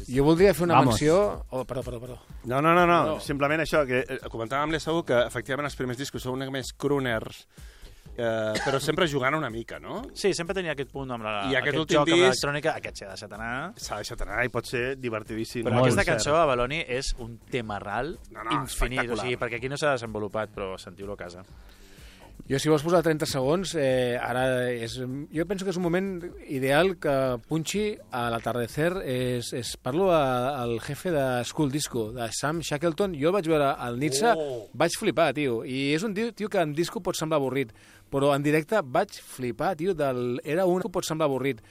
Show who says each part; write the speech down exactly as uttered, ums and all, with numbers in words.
Speaker 1: Jo voldria fer una
Speaker 2: Vamos.
Speaker 1: menció... Oh, perdó, perdó, perdó.
Speaker 3: No, no, no, no,
Speaker 1: No.
Speaker 3: simplement això, que eh, comentàvem amb l'Esau que efectivament els primers discos són una més crooners, eh, però sempre jugant una mica, no?
Speaker 4: Sí, sempre tenia aquest punt amb la,
Speaker 3: I aquest
Speaker 4: aquest
Speaker 3: últim
Speaker 4: joc amb
Speaker 3: disc-
Speaker 4: l'electrònica, aquest s'ha deixat anar.
Speaker 3: S'ha deixat anar i pot ser divertidíssim.
Speaker 4: Però
Speaker 2: Molt
Speaker 4: aquesta
Speaker 2: cert.
Speaker 4: cançó, Avaloni, és un tema ral
Speaker 3: No, no,
Speaker 4: infinit, o
Speaker 3: espectacular.
Speaker 4: sigui, perquè aquí no s'ha desenvolupat, però sentiu-lo a casa.
Speaker 1: Jo, si vols posar trenta segons, eh, ara és, jo penso que és un moment ideal que punxi a l'atardecer. És, és, parlo a, al jefe de School Disco, de Sam Shackleton. Jo el vaig veure al Nitsa,
Speaker 3: Oh.
Speaker 1: vaig flipar, tio. I és un tio, tio que en disco pot semblar avorrit, però en directe vaig flipar, tio. Del, era un que pot semblar avorrit,